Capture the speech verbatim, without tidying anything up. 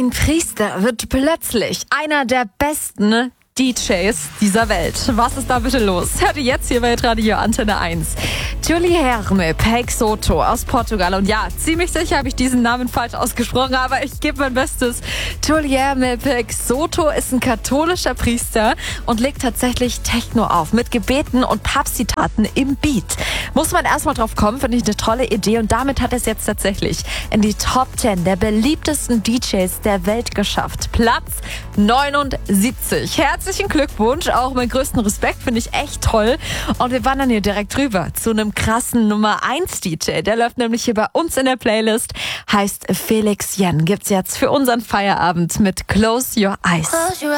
Ein Priester wird plötzlich einer der besten D Js dieser Welt. Was ist da bitte los? Hört ihr jetzt hier bei Radio Antenne eins. Guilherme Peixoto aus Portugal. Und ja, ziemlich sicher habe ich diesen Namen falsch ausgesprochen, aber ich gebe mein Bestes. Guilherme Peixoto ist ein katholischer Priester und legt tatsächlich Techno auf mit Gebeten und Papstzitaten im Beat. Muss man erstmal drauf kommen, finde ich eine tolle Idee. Und damit hat es jetzt tatsächlich in die Top zehn der beliebtesten D Js der Welt geschafft. Platz neunundsiebzig. Herzlichen Glückwunsch, auch meinen größten Respekt, finde ich echt toll. Und wir wandern hier direkt rüber zu einem krassen Nummer eins D J. Der läuft nämlich hier bei uns in der Playlist, heißt Felix Jen. Gibt's jetzt für unseren Feierabend mit Close Your Eyes.